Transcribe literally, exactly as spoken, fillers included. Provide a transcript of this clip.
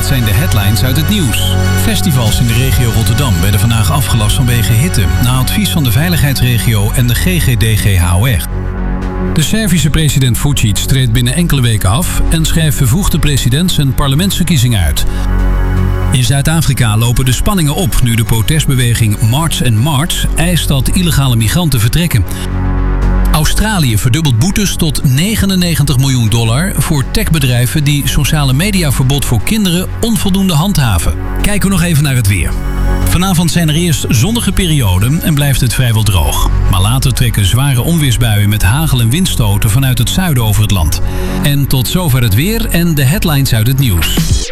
zijn de headlines uit het nieuws. Festivals in de regio Rotterdam werden vandaag afgelast vanwege hitte, na advies van de veiligheidsregio en de G G D G H O R. De Servische president Vučić treedt binnen enkele weken af en schrijft vervroegde presidents- en parlementsverkiezingen uit. In Zuid-Afrika lopen de spanningen op nu de protestbeweging March and March eist dat illegale migranten vertrekken. Australië verdubbelt boetes tot negenennegentig miljoen dollar voor techbedrijven die sociale mediaverbod voor kinderen onvoldoende handhaven. Kijken we nog even naar het weer. Vanavond zijn er eerst zonnige perioden en blijft het vrijwel droog. Maar later trekken zware onweersbuien met hagel- en windstoten vanuit het zuiden over het land. En tot zover het weer en de headlines uit het nieuws.